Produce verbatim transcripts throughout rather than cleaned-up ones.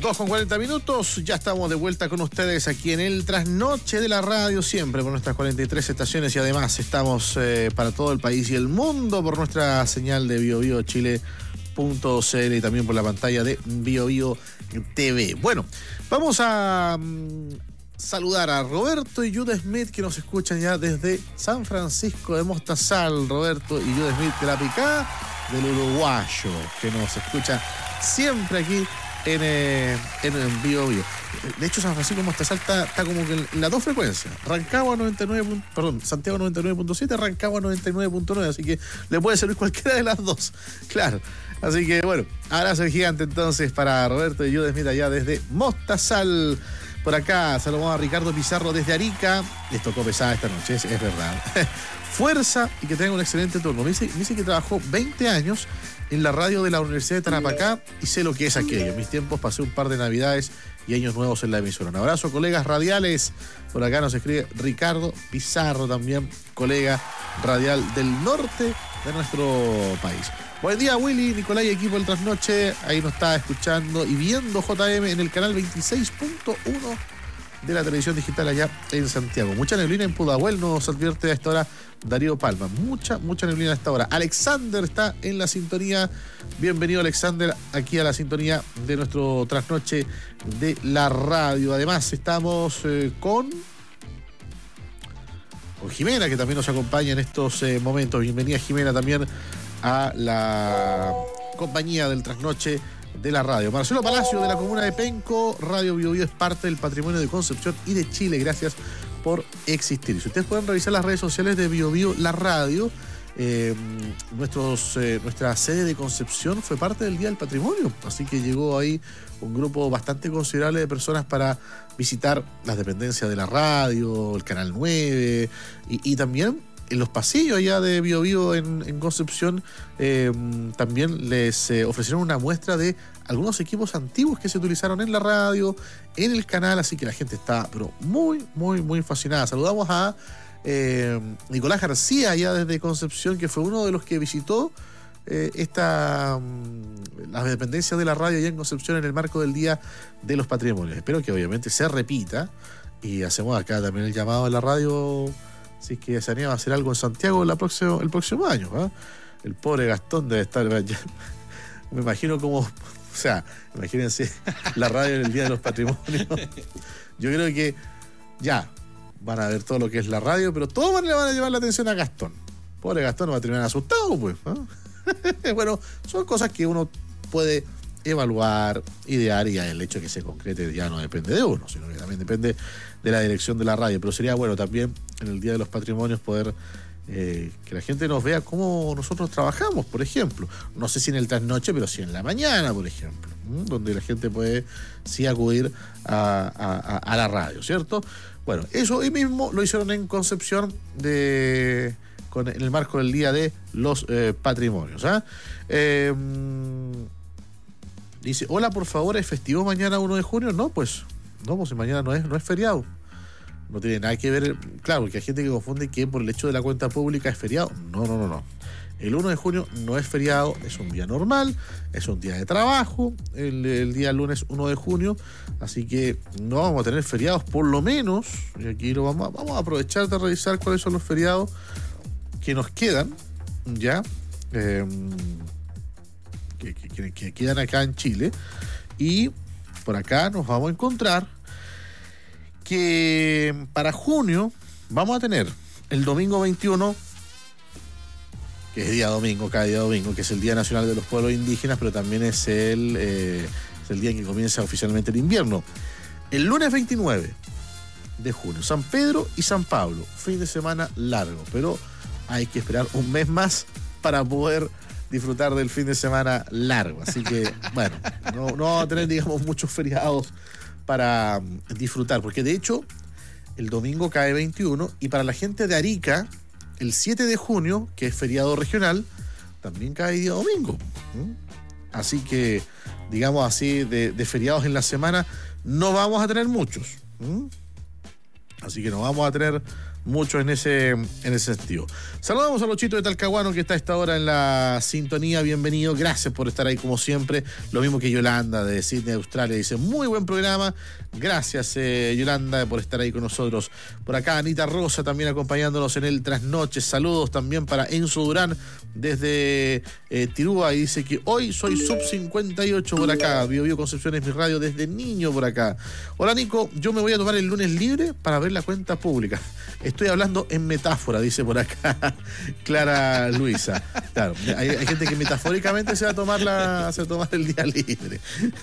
dos con cuarenta minutos, ya estamos de vuelta con ustedes aquí en el Trasnoche de la Radio, siempre por nuestras cuarenta y tres estaciones y además estamos eh, para todo el país y el mundo por nuestra señal de bio bio chile punto c l y también por la pantalla de BioBio T V. Bueno, vamos a um, saludar a Roberto y Jude Smith que nos escuchan ya desde San Francisco de Mostazal. Roberto y Jude Smith de la picada del uruguayo que nos escucha siempre aquí en, eh, en, en Bio Bio. De hecho, San Francisco de Mostazal está, está como que en las dos frecuencias. Rancagua noventa y nueve, perdón, Santiago noventa y nueve punto siete, Rancagua noventa y nueve punto nueve, así que le puede servir cualquiera de las dos. Claro. Así que bueno, abrazo gigante entonces para Roberto y Jude Smith allá desde Mostazal. Por acá saludamos a Ricardo Pizarro desde Arica. Les tocó pesada esta noche, es, es verdad. Fuerza y que tengan un excelente turno. Me dice, me dice que trabajó veinte años en la radio de la Universidad de Tarapacá y sé lo que es aquello. En mis tiempos pasé un par de navidades y años nuevos en la emisora. Un abrazo, colegas radiales. Por acá nos escribe Ricardo Pizarro, también colega radial del norte de nuestro país. Buen día, Willy, Nicolás y equipo del Trasnoche. Ahí nos está escuchando y viendo J M en el canal veintiséis punto uno de la televisión digital allá en Santiago. Mucha neblina en Pudahuel, nos advierte a esta hora Darío Palma. Mucha, mucha neblina a esta hora. Alexander está en la sintonía. Bienvenido, Alexander, aquí a la sintonía de nuestro Trasnoche de la radio. Además, estamos eh, con... con Jimena, que también nos acompaña en estos eh, momentos. Bienvenida, Jimena, también a la compañía del Trasnoche de la radio. Marcelo Palacio, de la comuna de Penco. Radio Bio Bio es parte del patrimonio de Concepción y de Chile. Gracias por existir. Si ustedes pueden revisar las redes sociales de Bio Bio, la radio, eh, nuestros, eh, nuestra sede de Concepción fue parte del Día del Patrimonio. Así que llegó ahí un grupo bastante considerable de personas para visitar las dependencias de la radio, el Canal nueve y, y también en los pasillos allá de Bio Bio en, en Concepción eh, también les eh, ofrecieron una muestra de algunos equipos antiguos que se utilizaron en la radio, en el canal, así que la gente está pero muy, muy, muy fascinada. Saludamos a eh, Nicolás García allá desde Concepción, que fue uno de los que visitó eh, esta um, las dependencias de la radio allá en Concepción en el marco del Día de los Patrimonios. Espero que obviamente se repita y hacemos acá también el llamado a la radio. Así que se anima a hacer algo en Santiago la próximo, el próximo año. ¿eh? El pobre Gastón debe estar... Ya, me imagino como... O sea, imagínense la radio en el Día de los Patrimonios. Yo creo que ya van a ver todo lo que es la radio, pero todos le van a llevar la atención a Gastón. Pobre Gastón va a terminar asustado, pues. ¿eh? Bueno, son cosas que uno puede evaluar, idear, y ya el hecho de que se concrete ya no depende de uno, sino que también depende de la dirección de la radio. Pero sería bueno también en el Día de los Patrimonios poder eh, que la gente nos vea cómo nosotros trabajamos, por ejemplo. No sé si en el trasnoche, pero sí en la mañana, por ejemplo, ¿m? Donde la gente puede sí acudir a, a, a la radio, ¿cierto? Bueno, eso hoy mismo lo hicieron en Concepción de... con en el marco del Día de los eh, Patrimonios. ¿eh? Eh, Dice, hola, por favor, ¿es festivo mañana uno de junio? No, pues, no, pues mañana no es, no es feriado. No tiene nada que ver, claro, porque hay gente que confunde que por el hecho de la cuenta pública es feriado. No, no, no, no. El uno de junio no es feriado, es un día normal, es un día de trabajo, el, el día lunes uno de junio, así que no vamos a tener feriados, por lo menos, y aquí lo vamos a, vamos a aprovechar de revisar cuáles son los feriados que nos quedan, ya, eh, Que, que, que quedan acá en Chile, y por acá nos vamos a encontrar que para junio vamos a tener el domingo veintiuno, que es día domingo, cada día domingo, que es el Día Nacional de los Pueblos Indígenas, pero también es el, eh, es el día en que comienza oficialmente el invierno. El lunes veintinueve de junio, San Pedro y San Pablo, fin de semana largo, pero hay que esperar un mes más para poder disfrutar del fin de semana largo. Así que, bueno, no, no vamos a tener, digamos, muchos feriados para disfrutar, porque de hecho el domingo cae veintiuno y para la gente de Arica el siete de junio, que es feriado regional, también cae día domingo. ¿Mm? Así que, digamos así, de, de feriados en la semana no vamos a tener muchos. ¿Mm? Así que no vamos a tener mucho en ese, en ese sentido. Saludamos a Luchito de Talcahuano, que está a esta hora en la sintonía. Bienvenido, gracias por estar ahí como siempre. Lo mismo que Yolanda de Sydney, Australia, dice muy buen programa. Gracias, eh, Yolanda, por estar ahí con nosotros. Por acá Anita Rosa también acompañándonos en el Trasnoche. Saludos también para Enzo Durán desde eh, Tirúa, y dice que hoy soy sub cincuenta y ocho por acá. Bio Bio Concepción es mi radio desde niño por acá. Hola Nico, yo me voy a tomar el lunes libre para ver la cuenta pública. Estoy hablando en metáfora, dice por acá Clara Luisa. Claro, hay, hay gente que metafóricamente se va a tomar la, se va a tomar el día libre.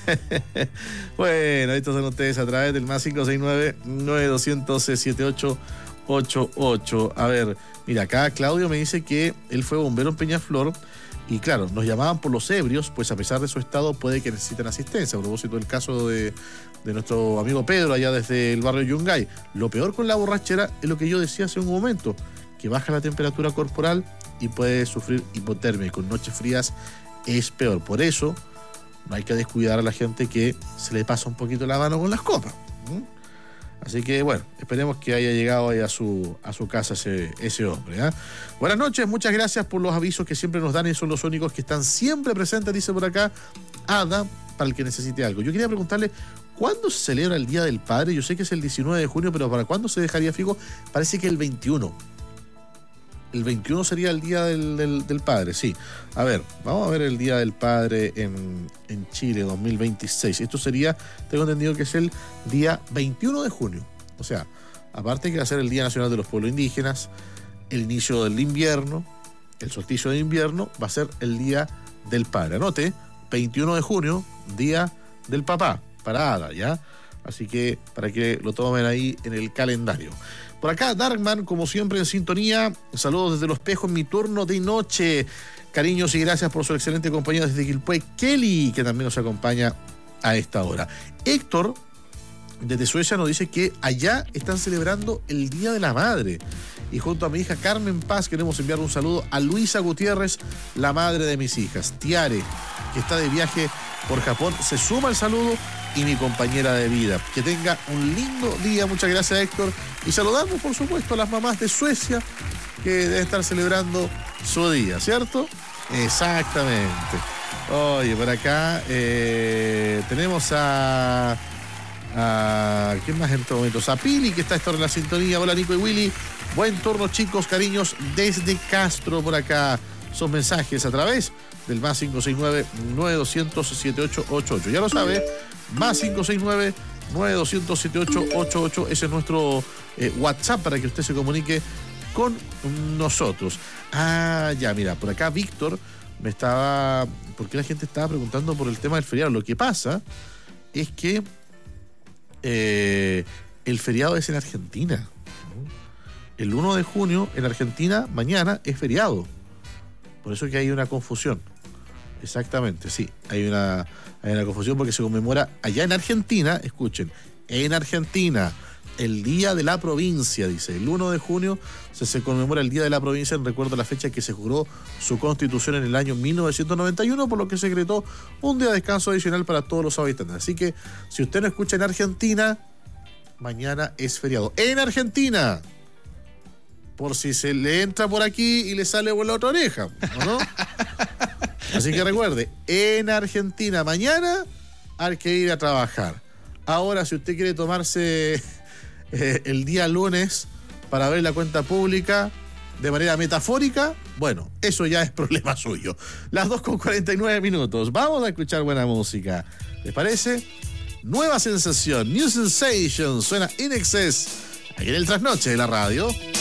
Bueno, estos son ustedes a través del más cinco seis nueve, nueve dos cero cero, siete ocho ocho ocho. A ver, mira, acá Claudio me dice que él fue bombero en Peñaflor. Y claro, nos llamaban por los ebrios, pues a pesar de su estado puede que necesiten asistencia. A propósito del caso de, de nuestro amigo Pedro allá desde el barrio Yungay. Lo peor con la borrachera es lo que yo decía hace un momento, que baja la temperatura corporal y puede sufrir hipotermia, y con noches frías es peor. Por eso no hay que descuidar a la gente que se le pasa un poquito la mano con las copas. ¿Mm? Así que bueno, esperemos que haya llegado ahí a su, a su casa ese, ese hombre. ¿eh? Buenas noches, muchas gracias por los avisos que siempre nos dan, y son los únicos que están siempre presentes, dice por acá Ada, para el que necesite algo. Yo quería preguntarle, ¿cuándo se celebra el Día del Padre? Yo sé que es el diecinueve de junio, pero ¿para cuándo se dejaría fijo? Parece que el veintiuno. El veintiuno sería el Día del, del, del Padre, sí. A ver, vamos a ver el Día del Padre en, en Chile dos mil veintiséis. Esto sería, tengo entendido que es el día veintiuno de junio. O sea, aparte que va a ser el Día Nacional de los Pueblos Indígenas, el inicio del invierno, el solsticio de invierno, va a ser el Día del Padre. Anote, veintiuno de junio, Día del Papá, para Ada, ¿ya? Así que para que lo tomen ahí en el calendario. Por acá, Darkman, como siempre, en sintonía. Saludos desde Los Pejos en mi turno de noche. Cariños y gracias por su excelente compañía desde Quilpué. Kelly, que también nos acompaña a esta hora. Héctor, desde Suecia, nos dice que allá están celebrando el Día de la Madre. Y junto a mi hija Carmen Paz queremos enviar un saludo a Luisa Gutiérrez, la madre de mis hijas. Tiare, que está de viaje por Japón, se suma al saludo, y mi compañera de vida. Que tenga un lindo día. Muchas gracias, Héctor. Y saludamos, por supuesto, a las mamás de Suecia, que deben estar celebrando su día, ¿cierto? Exactamente. Oye, por acá eh, tenemos a... a ¿quién más en estos momentos? A Pili, que está a esta hora en la sintonía. Hola, Nico y Willy. Buen turno, chicos, cariños, desde Castro por acá. Son mensajes a través del más cinco seis nueve, nueve dos cero cero, siete ocho ocho ocho. Ya lo sabe, más cinco seis nueve, nueve dos cero cero, siete ocho ocho ocho. Ese es nuestro eh, WhatsApp para que usted se comunique con nosotros. Ah, ya, mira, por acá Víctor me estaba... ¿Por qué la gente estaba preguntando por el tema del feriado? Lo que pasa es que eh, el feriado es en Argentina. El uno de junio en Argentina, mañana, es feriado. Por eso es que hay una confusión. Exactamente, sí. Hay una, hay una confusión porque se conmemora allá en Argentina, escuchen, en Argentina, el Día de la Provincia, dice. El uno de junio se, se conmemora el Día de la Provincia en recuerdo a la fecha que se juró su constitución en el año mil novecientos noventa y uno, por lo que se decretó un día de descanso adicional para todos los habitantes. Así que, si usted no escucha en Argentina, mañana es feriado. ¡En Argentina! Por si se le entra por aquí y le sale por la otra oreja, ¿o no? Así que recuerde, en Argentina mañana hay que ir a trabajar. Ahora, si usted quiere tomarse eh, el día lunes para ver la cuenta pública de manera metafórica, bueno, eso ya es problema suyo. Las dos con cuarenta y nueve minutos. Vamos a escuchar buena música. ¿Les parece? Nueva sensación, New Sensation, suena In Excess, aquí en el Trasnoche de la radio.